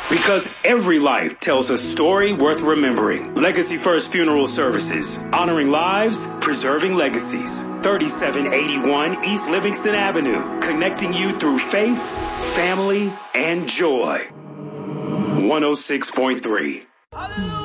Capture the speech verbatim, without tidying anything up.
Because every life tells a story worth remembering. Legacy First Funeral Services. Honoring lives, preserving legacies. thirty-seven eighty-one East Livingston Avenue. Connecting you through faith, family, and joy. one oh six point three.